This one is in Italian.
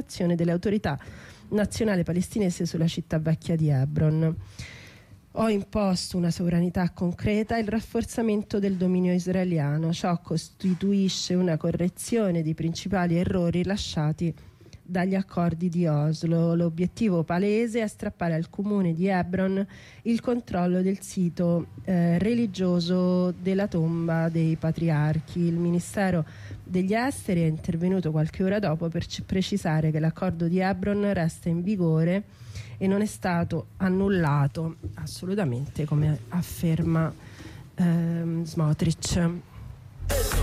l'occupazione delle autorità nazionale palestinese sulla città vecchia di Hebron. Ho imposto una sovranità concreta e il rafforzamento del dominio israeliano. Ciò costituisce una correzione di principali errori lasciati dagli accordi di Oslo. L'obiettivo palese è strappare al comune di Hebron il controllo del sito religioso della tomba dei patriarchi. Il Ministero degli Esteri è intervenuto qualche ora dopo per precisare che l'accordo di Hebron resta in vigore e non è stato annullato assolutamente, come afferma Smotrich.